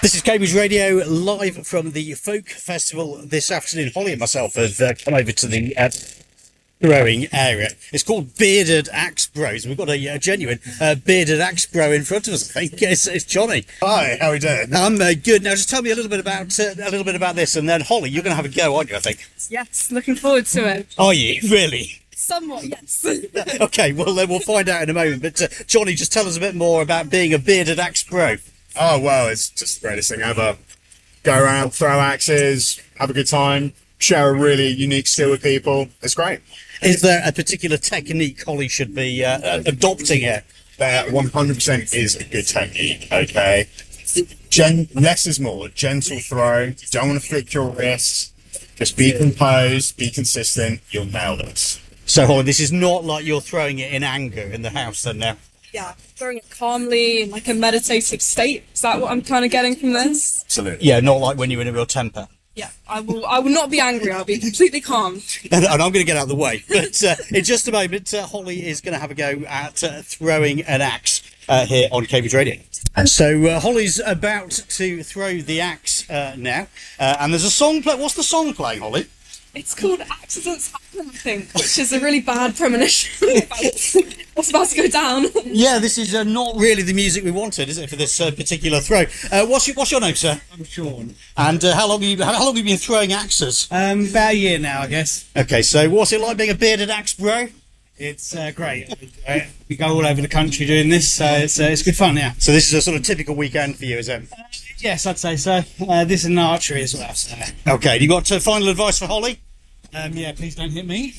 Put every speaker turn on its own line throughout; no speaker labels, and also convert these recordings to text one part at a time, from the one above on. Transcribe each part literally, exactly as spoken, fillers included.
This is Cambridge Radio, live from the Folk Festival this afternoon. Holly and myself have uh, come over to the uh, throwing area. It's called Bearded Axe Bros. We've got a, a genuine uh, Bearded Axe Bro in front of us. I think it's, it's Johnny.
Hi, how are we doing?
I'm uh, good. Now, just tell me a little bit about uh, a little bit about this, and then Holly, you're going to have a go, aren't you? I think.
Yes, looking forward to it.
Are you really?
Somewhat, yes.
Okay, well then we'll find out in a moment. But uh, Johnny, just tell us a bit more about being a Bearded Axe Bro.
Oh, well, it's just the greatest thing ever. Go around, throw axes, have a good time, share a really unique skill with people. It's great.
Is there a particular technique Holly should be uh, adopting here?
There one hundred percent is a good technique, okay? Gen- less is more. Gentle throw. You don't want to flick your wrists. Just be composed, be consistent. You'll nail it.
So, Holly, this is not like you're throwing it in anger in the house then now?
Yeah, throwing it calmly in like a meditative state. Is that what I'm kind of getting from this?
Absolutely.
Yeah, not like when you're in a real temper.
Yeah, I will. I will not be angry. I'll be completely calm.
And, and I'm going to get out of the way. But uh, in just a moment, uh, Holly is going to have a go at uh, throwing an axe uh, here on Cambridge Radio. And so uh, Holly's about to throw the axe uh, now, uh, and there's a song play. What's the song playing, Holly?
It's called Accidents Happen, I think, which is a really bad premonition about what's about to go down.
Yeah, this is uh, not really the music we wanted, is it, for this uh, particular throw? Uh, what's your What's your name, sir?
I'm Sean.
And uh, how long have you how long have you been throwing axes?
Um, about a year now, I guess.
Okay, so what's it like being a bearded axe bro?
It's uh, great. Uh, we go all over the country doing this, so it's uh, it's good fun, yeah.
So this is a sort of typical weekend for you, is it?
Uh, yes, I'd say so. Uh, this is an archery as well. So.
Okay, you got uh, final advice for Holly?
Um, yeah, please don't hit me.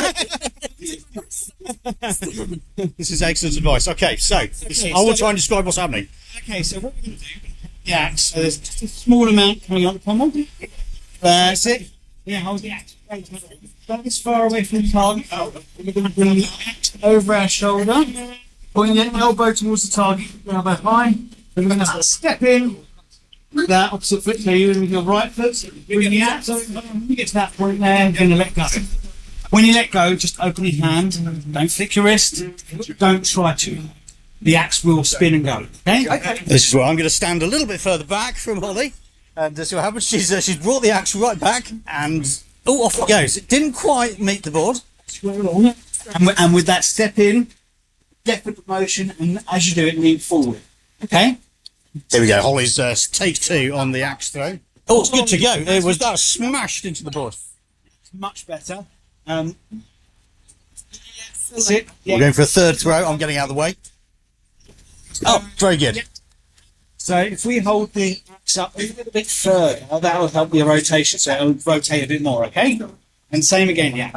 This is excellent advice. Okay, so
Okay,
I will
so-
try and describe what's happening.
Okay, so what we're going to do? The axe. So there's just a small amount coming up the pommel. That's it. Yeah, hold the axe. Don't as far away from the target. We're going to bring the axe over our shoulder, pointing the elbow towards the target, elbow high. Then we're going to step in. That opposite foot, so you with your right foot, bring the axe over. When you get to that point there, you're going to let go. When you let go, just open your hand. Don't flick your wrist. Don't try to. The axe will spin and go. Okay? Okay.
This is where I'm going to stand a little bit further back from Holly, and uh, see what happens. She's uh, she's brought the axe right back, and oh, off it goes. It didn't quite meet the board.
And with, and with that step in, definite motion, and as you do it, lean forward. Okay?
Here we go. Holly's uh, take two on the axe throw. Oh, it's good to go. It was that smashed into the board.
Much better. Um, that's it.
We're
Yeah.
going for a third throw. I'm getting out of the way. Oh, very good.
So if we hold the axe up a little bit further, that will help your rotation, so it'll rotate a bit more, okay? And same again, yeah.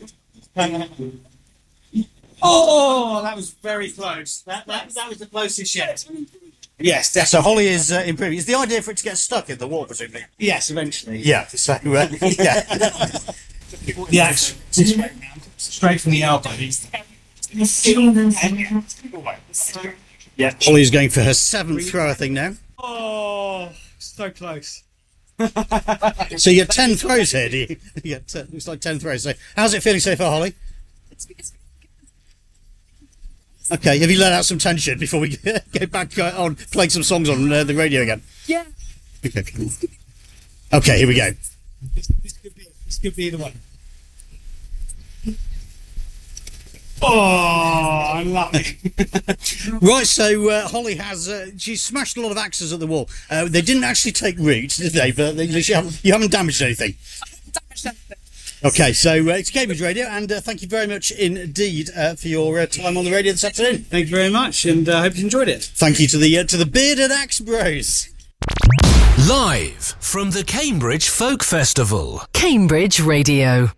Oh, that was very close. That, that, that was the closest yet. Yes,
So
definitely.
Holly is uh, improving. Is the idea for it to get stuck in the wall, presumably?
Yes, eventually.
Yeah. So uh, yeah.
The axe this way round, straight from the elbow.
Yeah. Holly's going for her seventh throw, I think now.
Oh, so close.
So you get ten throws here, do you? You get uh, looks like ten throws. So how's it feeling so far, Holly? Okay, have you let out some tension before we get back uh, on playing some songs on uh, the radio again?
Yeah.
Okay. Okay, here we go.
This, this could be this could be the one. Oh, I love it.
Right, so uh, Holly has uh, she's smashed a lot of axes at the wall. Uh, they didn't actually take root, did they? But they, you, haven't, you haven't damaged anything.
Damage that bit.
Okay, so uh, it's Cambridge Radio, and uh, thank you very much indeed uh, for your uh, time on the radio this afternoon.
Thank you very much, and I uh, hope you enjoyed it.
Thank you to the uh, to the Bearded Axe Bros.
Live from the Cambridge Folk Festival.
Cambridge Radio.